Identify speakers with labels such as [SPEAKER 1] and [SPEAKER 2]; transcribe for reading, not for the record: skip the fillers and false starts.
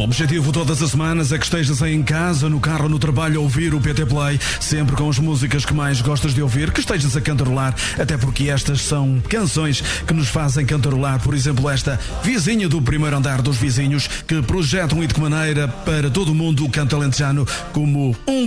[SPEAKER 1] O objetivo todas as semanas é que estejas em casa, no carro, no trabalho a ouvir o PT Play, sempre com as músicas que mais gostas de ouvir, que estejas a cantarolar, até porque estas são canções que nos fazem cantarolar. Por exemplo, esta Vizinho do Primeiro Andar dos Vizinhos, que projetam e de que maneira para todo o mundo o canto alentejano como um